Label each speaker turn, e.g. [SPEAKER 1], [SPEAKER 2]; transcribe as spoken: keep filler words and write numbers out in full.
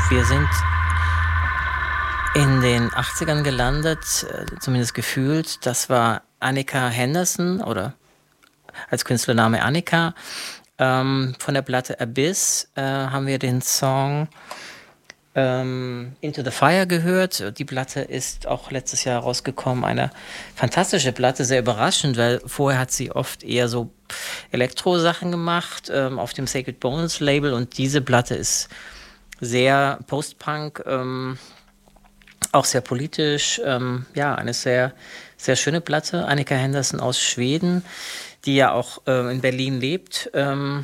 [SPEAKER 1] Wir sind in den achtzigern gelandet, äh, zumindest gefühlt. Das war Annika Henderson oder als Künstlername Annika. Ähm, von der Platte Abyss äh, haben wir den Song ähm, Into the Fire gehört. Die Platte ist auch letztes Jahr rausgekommen. Eine fantastische Platte, sehr überraschend, weil vorher hat sie oft eher so Elektro-Sachen gemacht ähm, auf dem Sacred Bones Label, und diese Platte ist sehr Post-Punk, ähm, auch sehr politisch. Ähm, ja, eine sehr, sehr schöne Platte. Annika Henderson aus Schweden, die ja auch äh, in Berlin lebt. Ähm,